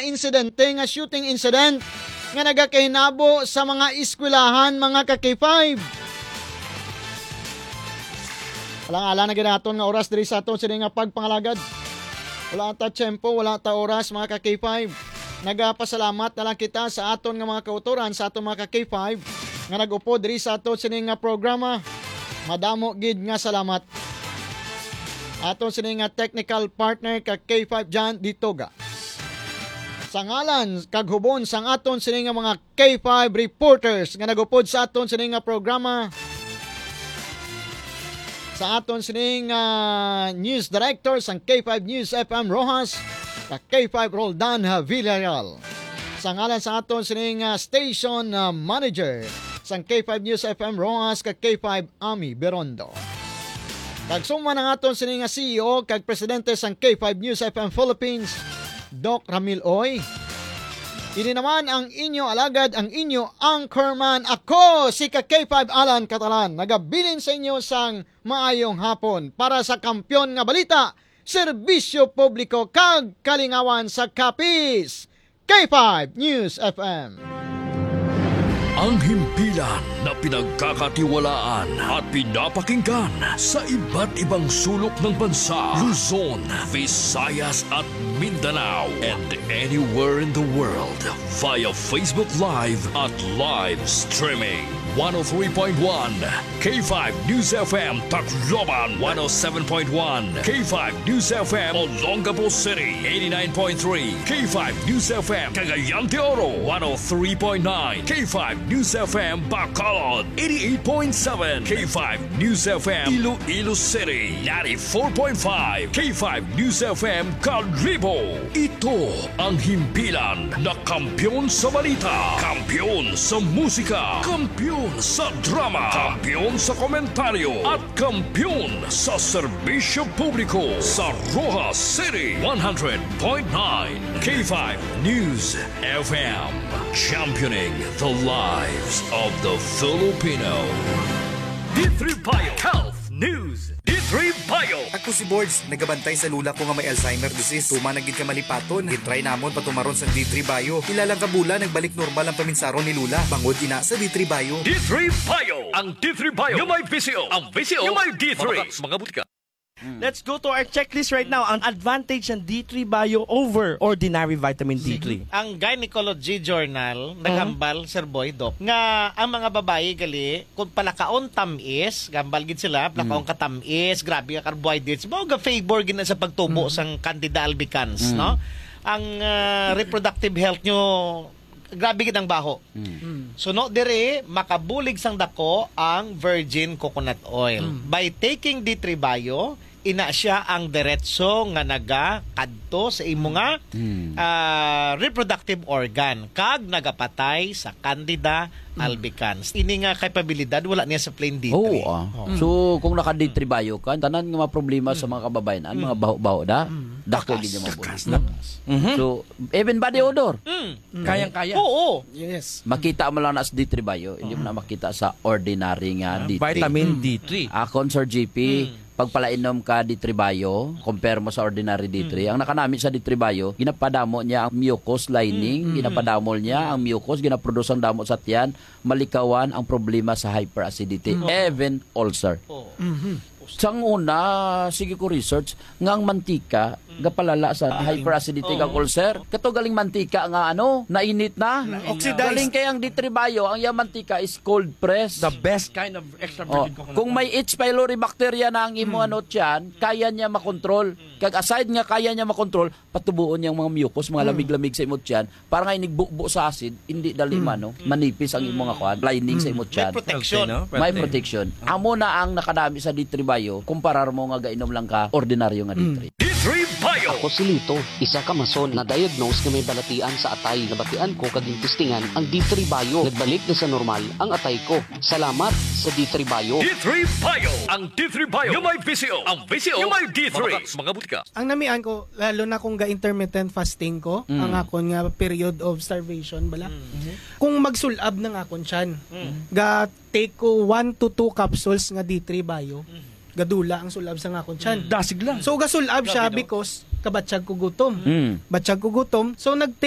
insidente nga shooting incident nga nagakahinabo sa mga eskwelahan mga ka-K5. Alang-ala na ginaton nga oras diri sa aton sini nga pagpangalagad. Wala ta tiyempo, wala ta oras mga ka-K5. Nagapasalamat na lang kita sa aton nga mga kautoran, sa aton mga ka-K5 nga nag-upo diri sa aton sini nga programa. Madamo gid nga salamat. Aton sini nga technical partner ka-K5 Jan Ditoga. Sa ngalan kaghubon sang aton sini nga mga K5 reporters nga nagupod sa aton sini nga programa. Sa aton sining news director sang K5 News FM Rojas, ka K5 Roldan Villarreal. Sa ngalan sa aton sining station manager sang K5 News FM Rojas, ka K5 Ami Berondo. Kagsuma ng aton sining CEO kag presidente sang K5 News FM Philippines, Doc Ramil Oy. Ini naman ang inyo alagad, ang inyo anchorman. Ako, si K5 Alan Catalan. Nagabilin sa inyo sang maayong hapon para sa kampyon nga balita, serbisyo publiko kag kalingawan sa kapis. K5 News FM. Ang himpilan na pinagkakatiwalaan at pinapakinggan sa iba't ibang sulok ng bansa, Luzon, Visayas at Mindanao, and anywhere in the world via Facebook Live at live streaming. 103.1 K5 News FM Tacloban, 107.1 K5 News FM Olongapo City, 89.3 K5 News FM Cagayan de Oro, 103.9 K5 News FM Bacolod, 88.7 K5 News FM Iloilo City, 94.5 K5 News FM Calibo. Ito ang himpilan na kampiyon sa balita, kampiyon sa musika, kampiyon sa drama, kampiyon sa komentaryo at kampiyon sa serbisyo publiko sa Rojas City. 100.9 K5 News FM, championing the lives of the Filipino. D3 Bio Health News. D3 Bio. Ako si Boards, nagabantay sa lula ko nga may Alzheimer disease. Tuma nagid ka malipaton. Gitry namon patumaron sa D3 Bio. Ilalang kabula nagbalik normal ang paminsaron ni lula. Bangod ina sa D3 Bio. D3 Bio. Ang D3 Bio yung may VCO. Ang VCO yung may D3. Mga butika. Let's go to our checklist right now. Ang advantage ng D3 Bio over ordinary vitamin D3. Ang Gynecology Journal nagambal Sir Boy Doc nga ang mga babae gali kung palakaon tamis, gambal gid sila, palakaon ka tamis, grabe ka carbohydrates, mao ga favor gid na sa pagtubo sang Candida albicans, no? Ang reproductive health nyo grabe gid ang baho. So no dire makabulig sang dako ang virgin coconut oil. By taking D3 Bio, ina siya ang diretso nga naga kadto sa imo nga reproductive organ kag nagapatay sa Candida albicans. Ini nga kapabilidad wala niya sa plain D3. So kung naka D3 Bio ka, tanan nga mga problema sa mga kababayan, mga baho-baho da, dako gid mo. So even body odor, Kayang-kaya. Oo. Yes. makita mo lang na sa D3 Bio, hindi mo na makita sa ordinary nga D3. Vitamin D3. Akon Sir GP, pagpalainom ka D3 Bio, compare mo sa ordinary D3. Ang nakanami sa D3 Bio, ginapadamo niya ang mucus lining, ginapadamo niya ang mucus, ginaproduce ang damo sa tiyan, malikawan ang problema sa hyperacidity, even ulcer. Sang una, sige ko research, nga ang mantika, gapalala sa hyperacidity kag ulcer. Kato galing mantika nga nainit na. Oxidized. Galing kay ang D3 Bio, ang yung mantika is cold press. The best kind of extra virgin coconut Kung may H. pylori bacteria na ang imo tiyan, kaya niya makontrol. Kag aside nga kaya niya makontrol, patubuon niyang mga mucus, mga lamig-lamig sa imo tiyan, para nga inigbubo sa acid, hindi dali manipis ang imo nga kuan, lining sa imo tiyan. May protection. May protection. Amo na ang nakadami sa D3 Bio, kumparar mo nga gainom lang ka ordinaryo nga D3. D3 Bio. Ako si Lito, isa ka mason na diagnose nga may balatian sa atay. Nabatian ko kaging testingan ang D3 Bio. Nagbalik na sa normal ang atay ko. Salamat sa D3 Bio. D3 Bio. Ang D3 Bio yung may VCO. Ang VCO yung may D3. Mga butika. Ang namian ko, lalo na kung ga-intermittent fasting ko, ang akon nga period of starvation, bala. Kung magsulab ng akon siyan, ga-take ko 1 to 2 capsules nga D3 Bio, gadula ang sulab sa akon siyan. Dasig lang. So, gasulab siya because kabatsyag ko gutom. Batsyag ko gutom. So,